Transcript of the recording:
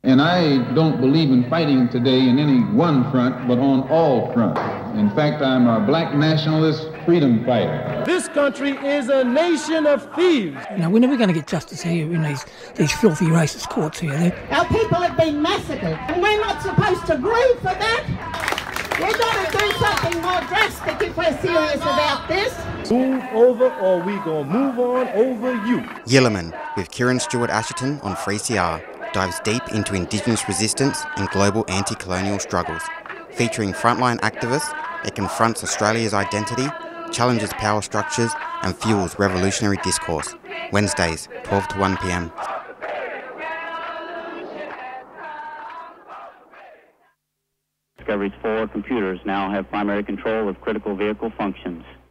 And I don't believe in fighting today in any one front, but on all fronts. In fact, I'm a black nationalist freedom fighter. This country is a nation of thieves. We're never going to get justice here in these filthy racist courts here. Our people have been massacred, and we're not supposed to grieve for that. We've got to do something more drastic if we're serious about this. Move over or we gonna move on over you. Yilliman, with Kieran Stewart-Asherton on 3CR, dives deep into Indigenous resistance and global anti-colonial struggles. Featuring frontline activists, it confronts Australia's identity, challenges power structures and fuels revolutionary discourse. Wednesdays, 12 to 1 p.m. Discovery's 4 computers now have primary control of critical vehicle functions.